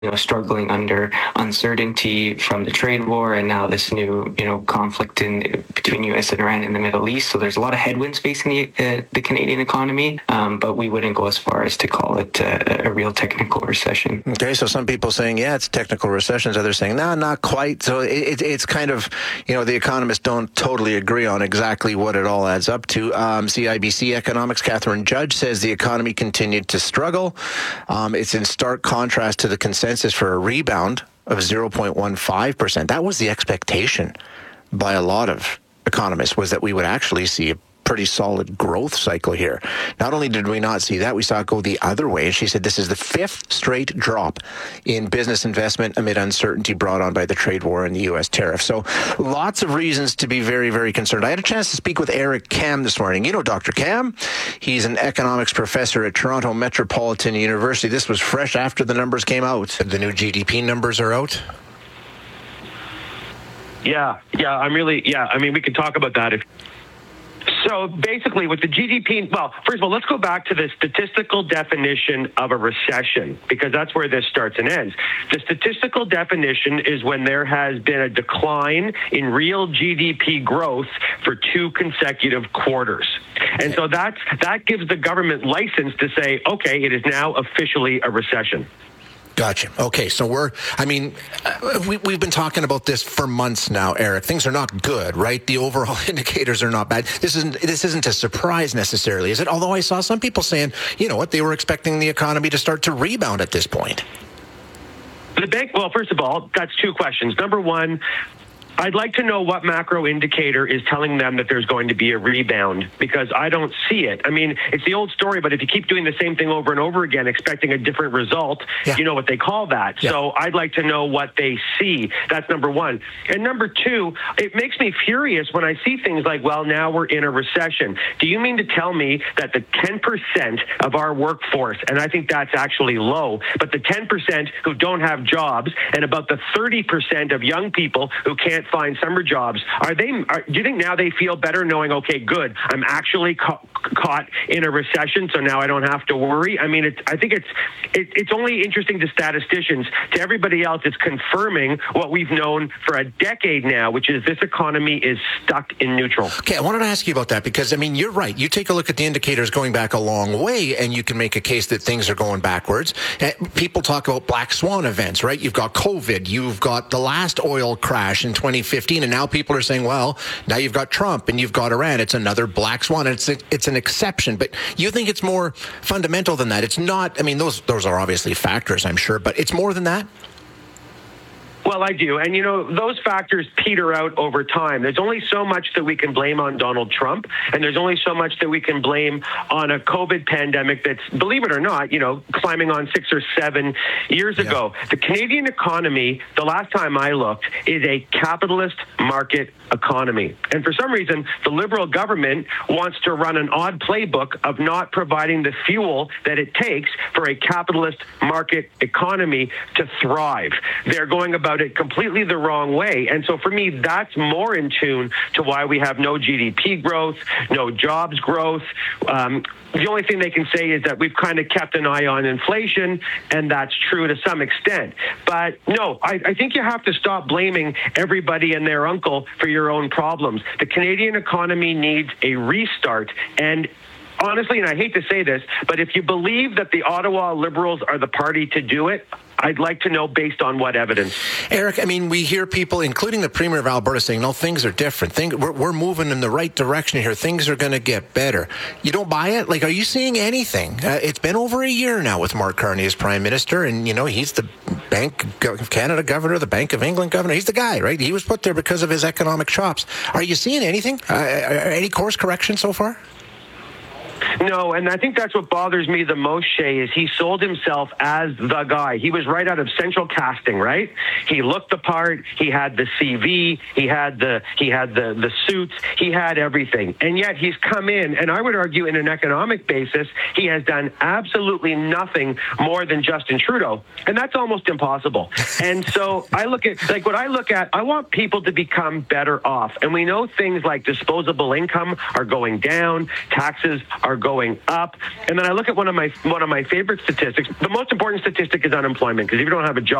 struggling under uncertainty from the trade war and now this new, conflict between U.S. and Iran in the Middle East. So there's a lot of headwinds facing the Canadian economy, but we wouldn't go as far as to call it a real technical recession. Okay, so some people saying, yeah, it's technical recessions. Others saying, no, not quite. So it's kind of, the economists don't totally agree on exactly what it all adds up to. CIBC Economics, Catherine Judge, says the economy continued to struggle. It's in stark contrast to the consensus for a rebound of 0.15%. That was the expectation by a lot of economists, was that we would actually see a pretty solid growth cycle here. Not only did we not see that, we saw it go the other way. She said this is the fifth straight drop in business investment amid uncertainty brought on by the trade war and the U.S. tariff. So lots of reasons to be very, very concerned. I had a chance to speak with Eric Kam this morning. You know Dr. Kam. He's an economics professor at Toronto Metropolitan University. This was fresh after the numbers came out. The new GDP numbers are out. Yeah. I mean, we could talk about that if. So basically with the GDP, well, first of all, let's go back to the statistical definition of a recession, because that's where this starts and ends. The statistical definition is when there has been a decline in real GDP growth for 2 consecutive quarters. And so that gives the government license to say, okay, it is now officially a recession. Gotcha. Okay, so we've been talking about this for months now, Eric. Things are not good, right? The overall indicators are not bad. This isn't a surprise necessarily, is it? Although I saw some people saying, they were expecting the economy to start to rebound at this point. The bank, well, first of all, that's 2 questions. Number one, I'd like to know what macro indicator is telling them that there's going to be a rebound, because I don't see it. I mean, it's the old story, but if you keep doing the same thing over and over again, expecting a different result, you know what they call that. Yeah. So I'd like to know what they see. That's number one. And number 2, it makes me furious when I see things like, well, now we're in a recession. Do you mean to tell me that the 10% of our workforce, and I think that's actually low, but the 10% who don't have jobs and about the 30% of young people who can't find summer jobs, do you think now they feel better knowing, okay, good, I'm actually caught in a recession, so now I don't have to worry? I mean, I think it's only interesting to statisticians. To everybody else, it's confirming what we've known for a decade now, which is this economy is stuck in neutral. Okay, I wanted to ask you about that because, I mean, you're right. You take a look at the indicators going back a long way, and you can make a case that things are going backwards. People talk about black swan events, right? You've got COVID, you've got the last oil crash in 2015, and now people are saying, well, now you've got Trump and you've got Iran. It's another black swan. It's an exception, but you think it's more fundamental than that? It's not. I mean, those are obviously factors, I'm sure, but it's more than that. Well, I do. And, those factors peter out over time. There's only so much that we can blame on Donald Trump, and there's only so much that we can blame on a COVID pandemic that's, believe it or not, climbing on 6 or 7 years ago. The Canadian economy, the last time I looked, is a capitalist market economy. And for some reason, the Liberal government wants to run an odd playbook of not providing the fuel that it takes for a capitalist market economy to thrive. They're going about it completely the wrong way. And so for me, that's more in tune to why we have no GDP growth, no jobs growth. The only thing they can say is that we've kind of kept an eye on inflation, and that's true to some extent. But no, I think you have to stop blaming everybody and their uncle for your own problems. The Canadian economy needs a restart, and honestly, and I hate to say this, but if you believe that the Ottawa Liberals are the party to do it, I'd like to know based on what evidence. Eric, I mean, we hear people, including the Premier of Alberta, saying, no, things are different. We're moving in the right direction here. Things are going to get better. You don't buy it? Like, are you seeing anything? It's been over a year now with Mark Carney as Prime Minister, and, he's the Bank of Canada governor, the Bank of England governor. He's the guy, right? He was put there because of his economic chops. Are you seeing anything? Any course correction so far? No, and I think that's what bothers me the most, Shay, is he sold himself as the guy. He was right out of Central Casting, right? He looked the part. He had the CV. He had the suits. He had everything. And yet he's come in, and I would argue in an economic basis, he has done absolutely nothing more than Justin Trudeau. And that's almost impossible. And so I want people to become better off. And we know things like disposable income are going down, taxes are are going up. And then I look at one of my favorite statistics. The most important statistic is unemployment, because if you don't have a job,